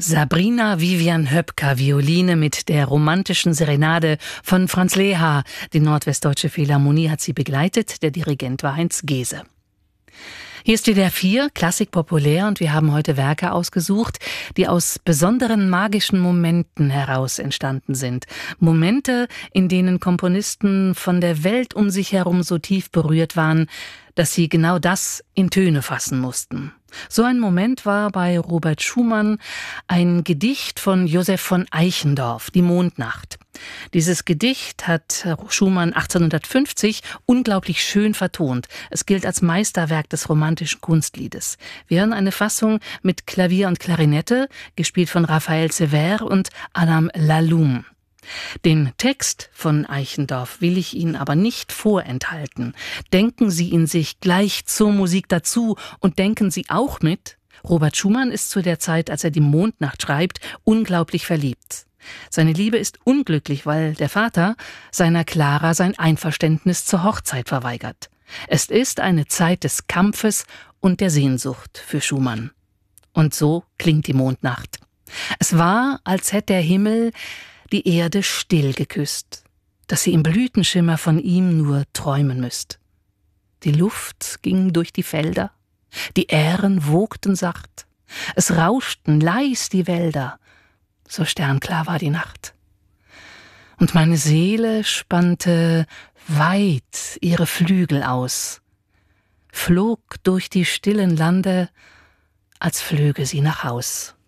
Sabrina Vivian Höpker, Violine mit der romantischen Serenade von Franz Leha. Die Nordwestdeutsche Philharmonie hat sie begleitet. Der Dirigent war Heinz Gehse. Hier ist WDR 4, Klassik populär, und wir haben heute Werke ausgesucht, die aus besonderen magischen Momenten heraus entstanden sind. Momente, in denen Komponisten von der Welt um sich herum so tief berührt waren, dass sie genau das in Töne fassen mussten. So ein Moment war bei Robert Schumann ein Gedicht von Joseph von Eichendorff, die Mondnacht. Dieses Gedicht hat Schumann 1850 unglaublich schön vertont. Es gilt als Meisterwerk des romantischen Kunstliedes. Wir hören eine Fassung mit Klavier und Klarinette, gespielt von Raphael Sévère und Adam Laloum. Den Text von Eichendorff will ich Ihnen aber nicht vorenthalten. Denken Sie ihn sich gleich zur Musik dazu und denken Sie auch mit: Robert Schumann ist zu der Zeit, als er die Mondnacht schreibt, unglaublich verliebt. Seine Liebe ist unglücklich, weil der Vater seiner Clara sein Einverständnis zur Hochzeit verweigert. Es ist eine Zeit des Kampfes und der Sehnsucht für Schumann. Und so klingt die Mondnacht. Es war, als hätte der Himmel die Erde still geküsst, dass sie im Blütenschimmer von ihm nur träumen müsst. Die Luft ging durch die Felder, die Ähren wogten sacht, es rauschten leis die Wälder, so sternklar war die Nacht. Und meine Seele spannte weit ihre Flügel aus, flog durch die stillen Lande, als flöge sie nach Haus.